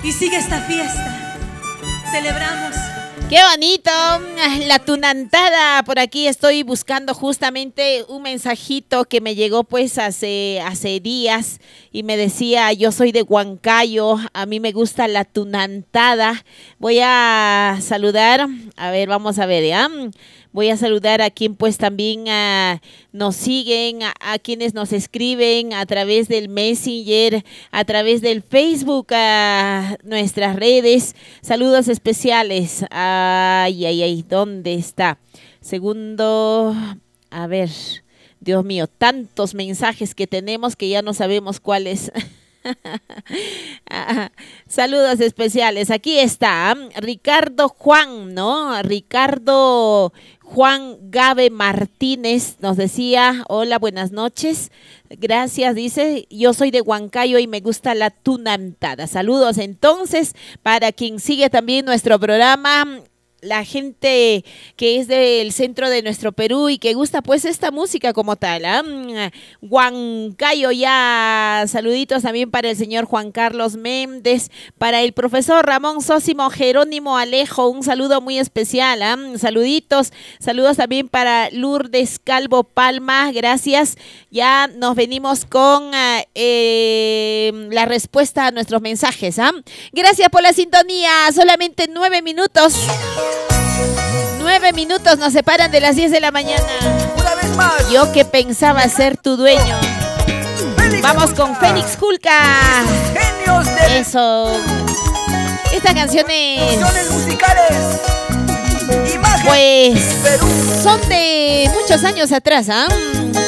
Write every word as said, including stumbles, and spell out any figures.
Y sigue esta fiesta. Celebramos. ¡Qué bonito! La tunantada. Por aquí estoy buscando justamente un mensajito que me llegó pues hace, hace días y me decía, yo soy de Huancayo, a mí me gusta la tunantada. Voy a saludar, a ver, vamos a ver, ¿ya? Voy a saludar a quien pues también uh, nos siguen, a, a quienes nos escriben a través del Messenger, a través del Facebook, a nuestras redes. Saludos especiales. Ay, ay, ay, ¿dónde está? Segundo, a ver, Dios mío, tantos mensajes que tenemos que ya no sabemos cuáles. Saludos especiales. Aquí está Ricardo Juan, ¿no? Ricardo Juan Gabe Martínez nos decía, hola, buenas noches. Gracias, dice, yo soy de Huancayo y me gusta la tunantada. Saludos entonces para quien sigue también nuestro programa, la gente que es del centro de nuestro Perú y que gusta pues esta música como tal. ¿eh? Huancayo ya, saluditos también para el señor Juan Carlos Méndez, para el profesor Ramón Sósimo Jerónimo Alejo, un saludo muy especial. ¿eh? Saluditos, saludos también para Lourdes Calvo Palma, gracias. Ya nos venimos con eh, eh, la respuesta a nuestros mensajes. ¿eh? Gracias por la sintonía, solamente nueve minutos. Nueve minutos nos separan de las diez de la mañana. Una vez más. Yo que pensaba ser tu dueño. Félix Vamos Julka. Con Félix Julka. Genios de... Eso. Esta canción es... musicales. Imagen Pues... Perú. Son de muchos años atrás, ¿ah? ¿eh?